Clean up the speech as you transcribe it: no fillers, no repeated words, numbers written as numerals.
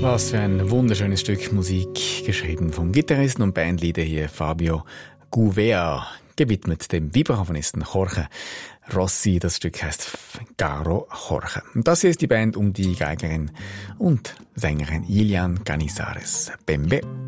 Was für ein wunderschönes Stück Musik, geschrieben vom Gitarristen und Bandleader hier Fabio Gouveia, gewidmet dem Vibraphonisten Jorge Rossi. Das Stück heißt Caro Jorge. Und das hier ist die Band um die Geigerin und Sängerin Ilian Canizares Bembe.